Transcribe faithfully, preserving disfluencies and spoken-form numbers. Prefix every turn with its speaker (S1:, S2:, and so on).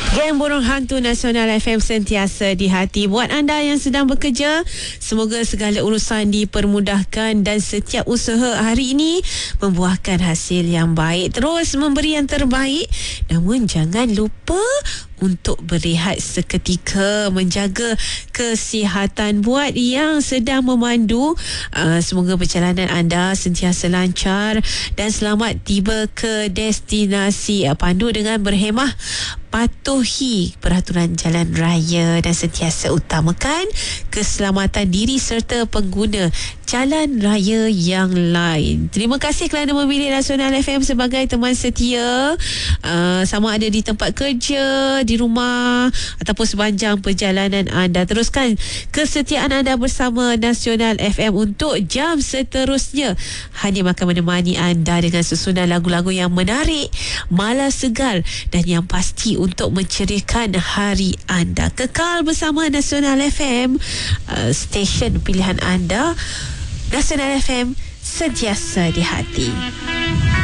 S1: Geng Burung Hantu Nasional F M sentiasa di hati. Buat anda yang sedang bekerja, semoga segala urusan dipermudahkan dan setiap usaha hari ini membuahkan hasil yang baik. Terus memberi yang terbaik, namun jangan lupa untuk berehat seketika, menjaga kesihatan. Buat yang sedang memandu, uh, semoga perjalanan anda sentiasa lancar dan selamat tiba ke destinasi. Uh, pandu dengan berhemah, patuhi peraturan jalan raya dan sentiasa utamakan keselamatan diri serta pengguna jalan raya yang lain. Terima kasih kerana memilih Nasional F M sebagai teman setia, uh, sama ada di tempat kerja, di rumah ataupun sepanjang perjalanan anda. Teruskan kesetiaan anda bersama Nasional F M untuk jam seterusnya. Hanya akan menemani anda dengan susunan lagu-lagu yang menarik, malas segar dan yang pasti untuk menceriakan hari anda. Kekal bersama Nasional F M, uh, stesen pilihan anda. Nasional F M, sentiasa di hati.